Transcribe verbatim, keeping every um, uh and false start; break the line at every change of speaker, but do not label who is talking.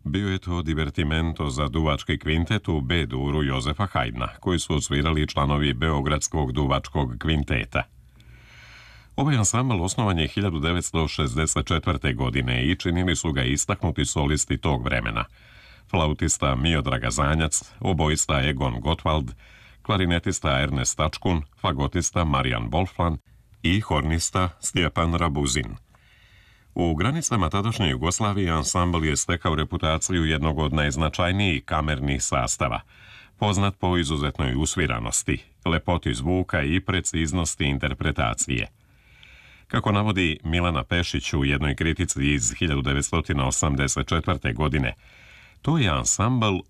Bio je to divertimento za duvački kvintet u B-duru Jozefa Haydna, koji su osvirali članovi Beogradskog duvačkog kvinteta. Ovaj ansambl osnovan je hiljadu devetsto šezdeset četvrte. godine i činili su ga istaknuti solisti tog vremena. Flautista Miodrag Gazanjac, obojista Egon Gottwald, klarinetista Ernest Tačkun, fagotista Marijan Bolfan i hornista Stjepan Rabuzin. U granicama tadašnje Jugoslavije ansambl je stekao reputaciju jednog od najznačajnijih kamernih sastava, poznat po izuzetnoj usviranosti, lepoti zvuka i preciznosti interpretacije. Kako navodi Milana Pešić u jednoj kritici iz hiljadu devetsto osamdeset četvrte. godine, to je ansambl